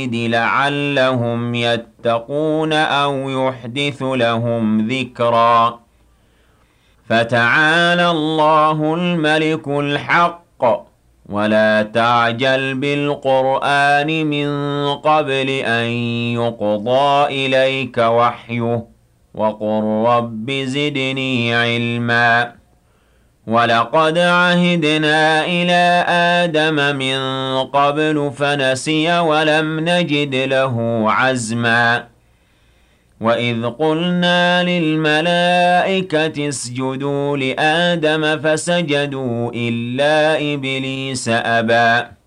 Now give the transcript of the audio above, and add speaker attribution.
Speaker 1: لعلهم يتقون أو يحدث لهم ذكرا فتعالى الله الملك الحق ولا تعجل بالقرآن من قبل أن يقضى إليك وحيه وقل رب زدني علما ولقد عهدنا إلى آدم من قبل فنسي ولم نجد له عزما وإذ قلنا للملائكة اسجدوا لآدم فسجدوا إلا إبليس أبى